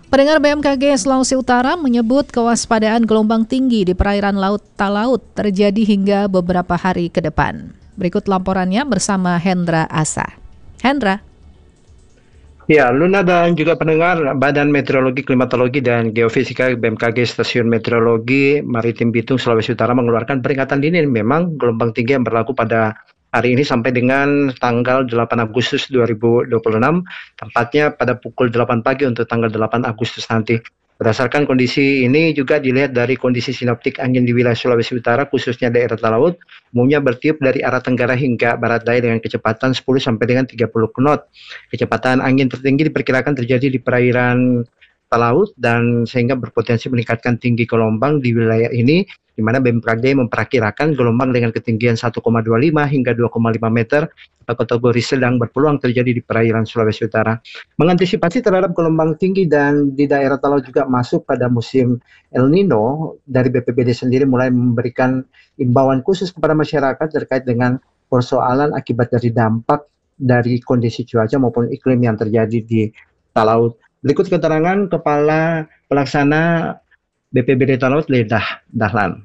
Pendengar, BMKG Sulawesi Utara menyebut kewaspadaan gelombang tinggi di perairan Laut Talaut terjadi hingga beberapa hari ke depan. Berikut laporannya bersama Hendra Asa. Hendra. Ya, Luna dan juga pendengar, Badan Meteorologi, Klimatologi, dan Geofisika BMKG Stasiun Meteorologi Maritim Bitung, Sulawesi Utara mengeluarkan peringatan dini. Memang gelombang tinggi yang berlaku pada hari ini sampai dengan tanggal 8 Agustus 2026, tepatnya pada pukul 8 pagi untuk tanggal 8 Agustus nanti. Berdasarkan kondisi ini juga dilihat dari kondisi sinoptik angin di wilayah Sulawesi Utara, khususnya daerah Talaut, umumnya bertiup dari arah tenggara hingga barat daya dengan kecepatan 10 sampai dengan 30 knot. Kecepatan angin tertinggi diperkirakan terjadi di perairan Talaut dan sehingga berpotensi meningkatkan tinggi gelombang di wilayah ini, di mana BMKG memperkirakan gelombang dengan ketinggian 1,25 hingga 2,5 meter atau kategori sedang berpeluang terjadi di perairan Sulawesi Utara. Mengantisipasi terhadap gelombang tinggi dan di daerah Talaut juga masuk pada musim El Nino, dari BPBD sendiri mulai memberikan imbauan khusus kepada masyarakat terkait dengan persoalan akibat dari dampak dari kondisi cuaca maupun iklim yang terjadi di Talaut. Berikut keterangan Kepala Pelaksana BPBD Talaut, Ledah Dahlan.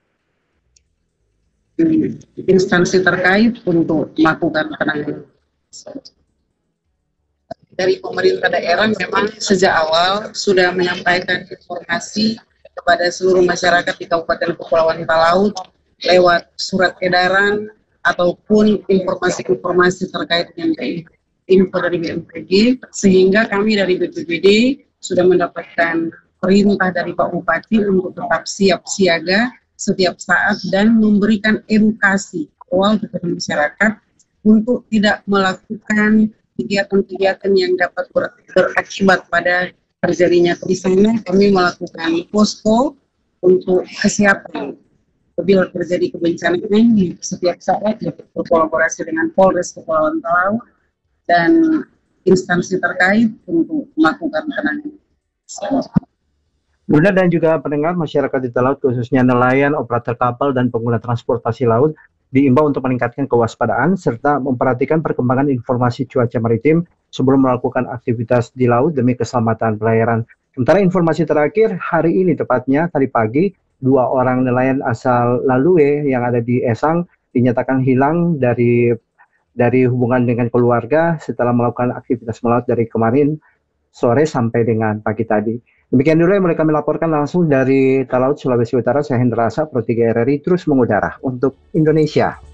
Instansi terkait untuk melakukan penanganan. Dari pemerintah daerah memang sejak awal sudah menyampaikan informasi kepada seluruh masyarakat di Kabupaten Kepulauan Talaut lewat surat edaran ataupun informasi-informasi terkait dengan info dari BMKG, sehingga kami dari BPBD sudah mendapatkan perintah dari Pak Bupati untuk tetap siap siaga setiap saat dan memberikan edukasi awal kepada masyarakat untuk tidak melakukan kegiatan-kegiatan yang dapat berakibat pada terjadinya bencana. Kami melakukan posko untuk kesehatan apabila terjadi kebencanaan di setiap saat, berkolaborasi dengan Polres Kepulauan Talaut dan instansi terkait untuk melakukan penanganan. Bunda dan juga pendengar, masyarakat di Talaut khususnya nelayan, operator kapal, dan pengguna transportasi laut diimbau untuk meningkatkan kewaspadaan serta memperhatikan perkembangan informasi cuaca maritim sebelum melakukan aktivitas di laut demi keselamatan pelayaran. Sementara informasi terakhir hari ini, tepatnya tadi pagi, 2 orang nelayan asal Lalue yang ada di Esang dinyatakan hilang dari hubungan dengan keluarga setelah melakukan aktivitas melaut dari kemarin sore sampai dengan pagi tadi. Demikian dulu yang mereka melaporkan langsung dari Talaut, Sulawesi Utara. Saya Hendra Asa, Pro 3 RRI, terus mengudara untuk Indonesia.